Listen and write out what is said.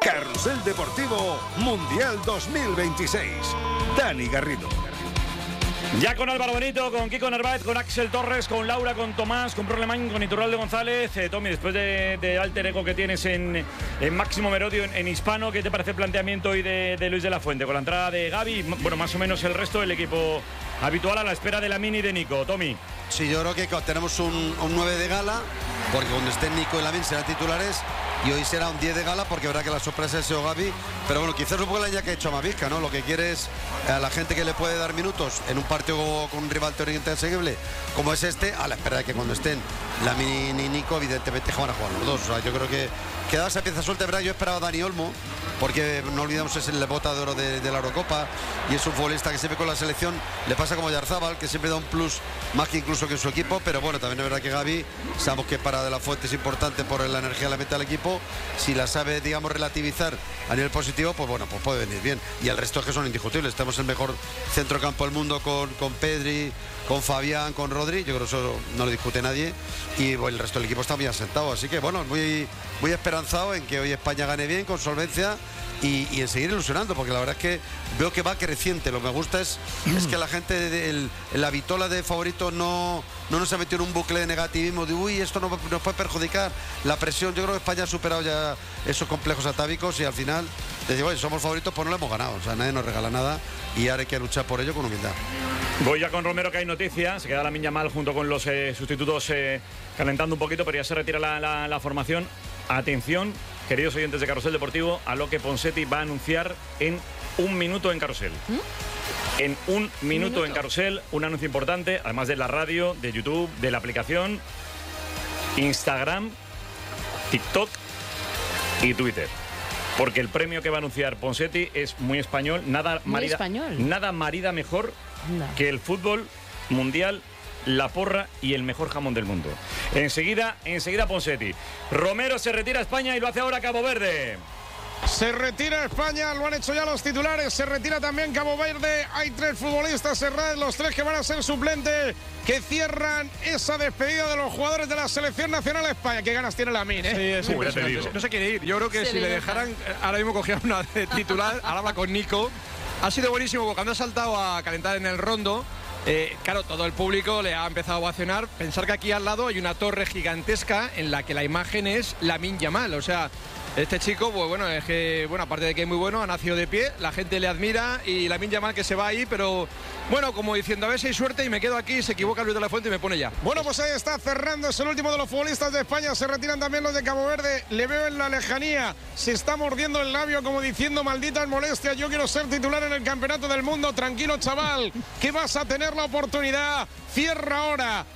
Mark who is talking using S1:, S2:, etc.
S1: Carrusel Deportivo Mundial 2026. Dani Garrido.
S2: Ya con Álvaro Benito, con Kiko Narváez, con Axel Torres, con Laura, con Tomás, con Prolemán, con Iturralde González. Tommy, después de alter ego que tienes en Máximo Merodio, en hispano, ¿qué te parece el planteamiento hoy de Luis de la Fuente? Con la entrada de Gavi, bueno, más o menos el resto del equipo habitual a la espera de Lamine y de Nico. Tommy.
S3: Sí, yo creo que tenemos un 9 de gala, porque cuando estén Nico y Lamine serán titulares, y hoy será un 10 de gala, porque verá que la sorpresa es Gavi. Pero bueno, quizás un poco la que ha hecho a Mavisca, ¿no? Lo que quiere es a la gente que le puede dar minutos en un partido con un rival teóricamente asequible como es este, a la espera de que cuando estén Lamine y Nico, evidentemente van a jugar los dos. O sea, yo creo que queda esa pieza suelta, ¿verdad? Yo esperaba a Dani Olmo, porque no olvidamos es el bota de oro de la Eurocopa, y es un futbolista que siempre con la selección le pasa como Yarzábal, que siempre da un plus más que incluso que en su equipo. Pero bueno, también es verdad que Gavi, sabemos que para De la Fuente es importante por la energía la mete al equipo. Si la sabe, digamos, relativizar a nivel positivo, pues bueno, pues puede venir bien. Y el resto es que son indiscutibles. Tenemos el mejor centrocampo del mundo con Pedri, con Fabián, con Rodri. Yo creo que eso no lo discute nadie. Y bueno, el resto del equipo está muy asentado. Así que bueno, muy esperanzado en que hoy España gane bien, con solvencia, y en seguir ilusionando, porque la verdad es que veo que va creciente. Lo que me gusta es que la gente, la vitola de favorito no nos ha metido en un bucle de negativismo de uy, esto nos puede perjudicar. La presión, yo creo que España ha superado ya esos complejos atávicos, y al final decimos, oye, somos favoritos, pues no lo hemos ganado. O sea, nadie nos regala nada, y ahora hay que luchar por ello con humildad.
S2: Voy ya con Romero, que hay noticias. Se queda Lamine Yamal junto con los sustitutos calentando un poquito, pero ya se retira la formación. Atención, queridos oyentes de Carrusel Deportivo, a lo que Ponseti va a anunciar en un minuto en Carrusel. En un minuto en Carrusel, un anuncio importante, además de la radio, de YouTube, de la aplicación, Instagram, TikTok y Twitter. Porque el premio que va a anunciar Ponseti es muy español, nada marida mejor que el fútbol mundial, la porra y el mejor jamón del mundo. Enseguida Ponseti. Romero se retira a España y lo hace ahora Cabo Verde.
S4: Se retira España, lo han hecho ya los titulares. Se retira también Cabo Verde. Hay 3 futbolistas cerrados, los 3 que van a ser suplentes, que cierran esa despedida de los jugadores de la selección nacional de España. Qué ganas tiene Lamine, ¿eh?
S5: Sí, no se quiere ir. Yo creo que si le dejaran, ahora mismo cogía una de titular, ahora va con Nico. Ha sido buenísimo porque cuando ha saltado a calentar en el rondo, claro, todo el público le ha empezado a ovacionar. Pensar que aquí al lado hay una torre gigantesca en la que la imagen es Lamine Yamal. O sea, este chico, pues bueno, es que, bueno, aparte de que es muy bueno, ha nacido de pie, la gente le admira, y Lamine Yamal que se va ahí, pero bueno, como diciendo, a ver si hay suerte y me quedo aquí. Se equivoca Luis de la Fuente y me pone ya.
S4: Bueno, pues ahí está cerrando, es el último de los futbolistas de España. Se retiran también los de Cabo Verde. Le veo en la lejanía, se está mordiendo el labio como diciendo, malditas molestias, yo quiero ser titular en el Campeonato del Mundo. Tranquilo, chaval, que vas a tener la oportunidad. Cierra ahora